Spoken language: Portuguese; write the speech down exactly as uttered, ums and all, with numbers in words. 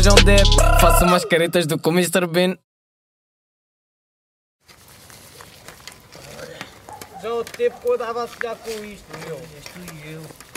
João Depp. Faço mais caretas do que o mister Bean. Já o tempo que eu andava a sonhar com isto, meu. És tu e eu.